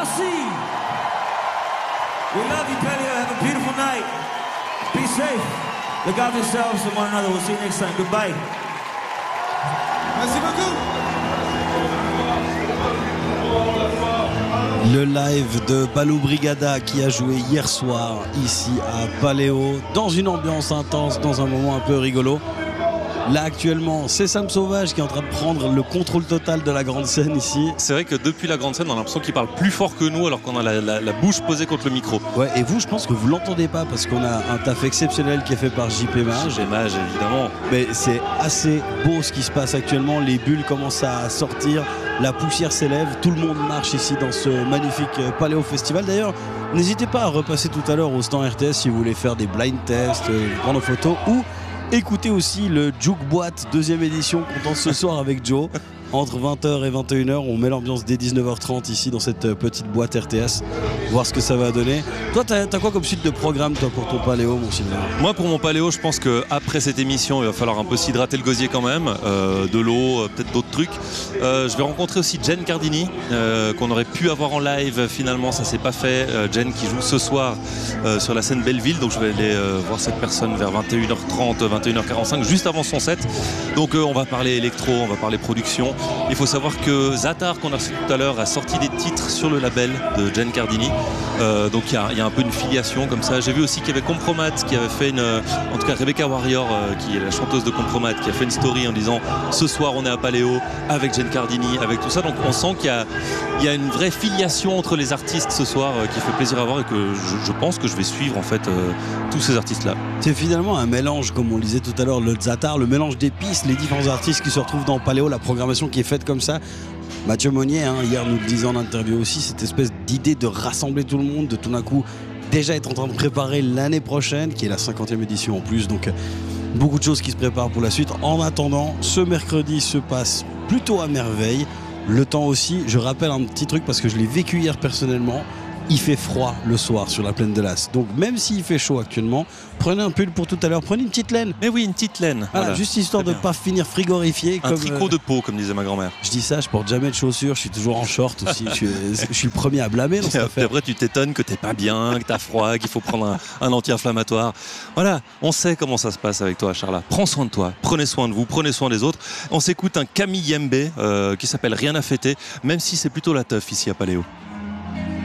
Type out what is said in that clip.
Merci. We love you, Paleo. Have a beautiful night. Be safe. Look out yourselves and one another. We'll see you next time. Goodbye. Merci beaucoup. Le live de Balou Brigada qui a joué hier soir ici à Paléo dans une ambiance intense, dans un moment un peu rigolo. Là actuellement c'est Sam Sauvage qui est en train de prendre le contrôle total de la grande scène ici. C'est vrai que depuis la grande scène on a l'impression qu'il parle plus fort que nous alors qu'on a la bouche posée contre le micro. Ouais, et vous je pense que vous l'entendez pas parce qu'on a un taf exceptionnel qui est fait par JP Mage. JP Mage évidemment. Mais c'est assez beau ce qui se passe actuellement, les bulles commencent à sortir, la poussière s'élève, tout le monde marche ici dans ce magnifique Paléo Festival. D'ailleurs n'hésitez pas à repasser tout à l'heure au stand RTS si vous voulez faire des blind tests, prendre photos ou écoutez aussi le Juke Boîte 2e édition qu'on tente ce soir avec Joe. Entre 20h et 21h, on met l'ambiance dès 19h30 ici dans cette petite boîte RTS. Voir ce que ça va donner. Toi, t'as quoi comme suite de programme toi pour ton Paléo, mon Sylvain ? Moi, pour mon Paléo, je pense qu'après cette émission, il va falloir un peu s'hydrater le gosier quand même. De l'eau, peut-être d'autres trucs. Je vais rencontrer aussi Jen Cardini, qu'on aurait pu avoir en live. Finalement, ça s'est pas fait. Jen qui joue ce soir sur la scène Belleville. Donc, je vais aller voir cette personne vers 21h30, 21h45, juste avant son set. Donc, on va parler électro, on va parler production. Il faut savoir que Zatar, qu'on a reçu tout à l'heure, a sorti des titres sur le label de Jen Cardini. Donc il y a un peu une filiation comme ça. J'ai vu aussi qu'il y avait Compromat qui avait fait en tout cas Rebecca Warrior, qui est la chanteuse de Compromat, qui a fait une story en disant ce soir on est à Paléo avec Jen Cardini, avec tout ça. Donc on sent qu'il y a une vraie filiation entre les artistes ce soir qui fait plaisir à voir et que je pense que je vais suivre en fait tous ces artistes-là. C'est finalement un mélange, comme on le disait tout à l'heure, le Zatar, le mélange d'épices, les différents artistes qui se retrouvent dans Paléo, la programmation qui est faite comme ça. Mathieu Monnier, hier nous le disait en interview aussi, cette espèce d'idée de rassembler tout le monde, de tout d'un coup déjà être en train de préparer l'année prochaine, qui est la 50e édition en plus, donc beaucoup de choses qui se préparent pour la suite. En attendant, ce mercredi se passe plutôt à merveille. Le temps aussi, je rappelle un petit truc parce que je l'ai vécu hier personnellement. Il fait froid le soir sur la plaine de l'As. Donc même s'il fait chaud actuellement, prenez un pull pour tout à l'heure, prenez une petite laine. Mais oui, une petite laine. Voilà, juste histoire de ne pas finir frigorifié. Un tricot de peau, comme disait ma grand-mère. Je dis ça, je porte jamais de chaussures, je suis toujours en short aussi. je suis le premier à blâmer dans cette affaire. Après, tu t'étonnes que t'es pas bien, que t'as froid, qu'il faut prendre un anti-inflammatoire. Voilà, on sait comment ça se passe avec toi, Charla. Prends soin de toi, prenez soin de vous, prenez soin des autres. On s'écoute un Camille Yembe qui s'appelle Rien à fêter, même si c'est plutôt la teuf ici à Paléo.